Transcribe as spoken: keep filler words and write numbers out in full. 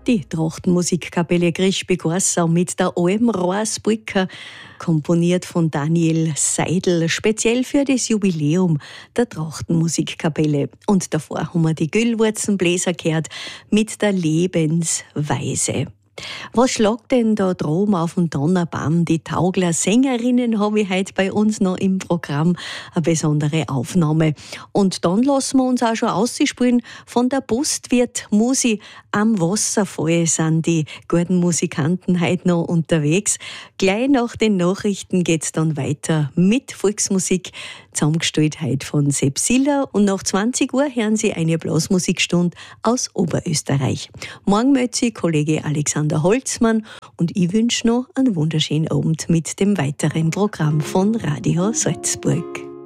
Die Trachtenmusikkapelle Grischby-Gorsau mit der Alm-Rohrs-Brücke, komponiert von Daniel Seidel, speziell für das Jubiläum der Trachtenmusikkapelle. Und davor haben wir die Güllwurzenbläser gehört mit der Lebensweise. Was schlagt denn da drum auf den Donnerbaum? Die Taugler Sängerinnen habe ich heute bei uns noch im Programm, eine besondere Aufnahme. Und dann lassen wir uns auch schon ausspielen von der Postwirt Musi am Wasserfall sind die guten Musikanten heute noch unterwegs. Gleich nach den Nachrichten geht's dann weiter mit Volksmusik, zusammengestellt heute von Sepp Siller. Und nach zwanzig Uhr hören Sie eine Blasmusikstunde aus Oberösterreich. Morgen meldet sich Kollege Alexander Holzmann und ich wünsche noch einen wunderschönen Abend mit dem weiteren Programm von Radio Salzburg.